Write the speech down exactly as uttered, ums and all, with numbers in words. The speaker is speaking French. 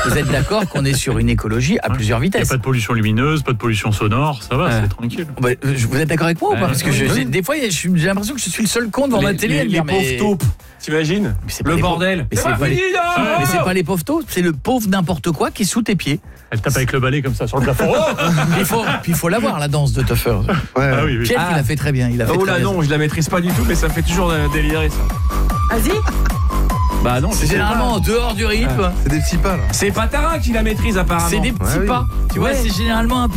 Vous êtes d'accord qu'on est sur une écologie à plusieurs Il n'y a vitesses? pas de pollution lumineuse, pas de pollution sonore, ça va, Ouais. c'est tranquille. Bah, euh, Vous êtes d'accord avec moi ou pas? Ouais. Parce que je- Oui. j'ai- des fois, je suis- j'ai l'impression que je suis le seul con devant les, ma télé. à les, me les dire, pauvres mais- taupes, t'imagines? mais c'est pas Le les pauvres- bordel. Mais c'est pas les- fini, non Mais c'est pas les pauvres taupes, c'est le pauvre n'importe quoi qui est sous tes pieds. Elle tape avec le balai comme ça sur le plafond. Oh Il faut, puis il faut la voir, la danse de Tuffer. Ouais. Ah oui, oui. Pierre, Ah. il a fait très bien. Il a fait Oh très là bien. non, je la maîtrise pas du tout, mais ça me fait toujours euh, délirer ça. Vas-y. Bah non, C'est je sais généralement en pas. dehors du rythme. C'est des petits pas là. C'est Patarin qui la maîtrise apparemment. C'est des petits Ouais, oui. pas. Tu vois, Ouais. c'est généralement un